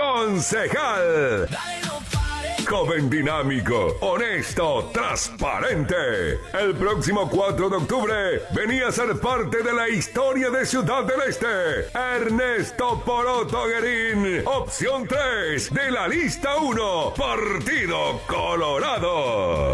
concejal. Joven dinámico, honesto, transparente. El próximo 4 de octubre venía a ser parte de la historia de Ciudad del Este. Ernesto Poroto Guerín, opción 3 de la lista 1, Partido Colorado.